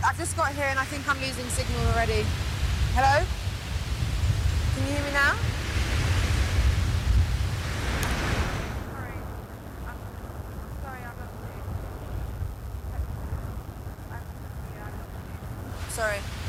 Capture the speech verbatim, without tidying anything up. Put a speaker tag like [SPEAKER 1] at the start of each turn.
[SPEAKER 1] I've just got here and I think I'm losing signal already. Hello? Can you hear me now?
[SPEAKER 2] Sorry. I'm sorry, I'm not. I'm, yeah, I'm not.
[SPEAKER 1] Sorry.